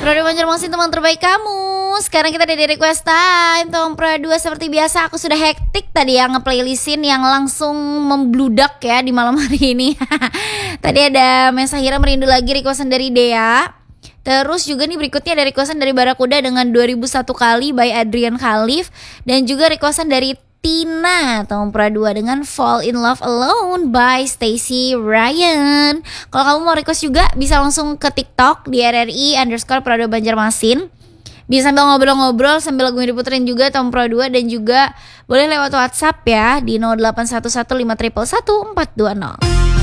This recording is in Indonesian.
Produk Banjarmasin teman terbaik kamu. Sekarang kita ada di request time Tom Pro 2. Seperti biasa aku sudah hektik tadi yang nge-playlistin yang langsung membludak ya di malam hari ini. Tadi ada Mesahira Merindu Lagi, requestan dari Dea. Terus juga nih berikutnya ada requestan dari Barakuda dengan 2001 Kali by Adrian Khalif. Dan juga requestan dari Tina Tom Pro 2 dengan Fall in Love Alone by Stacy Ryan. Kalau kamu mau request juga bisa langsung ke TikTok di RRI_Produk Banjarmasin. Bisa sambil ngobrol-ngobrol sambil lagunya diputerin juga Tom Pro 2. Dan juga boleh lewat WhatsApp ya di 081151111420.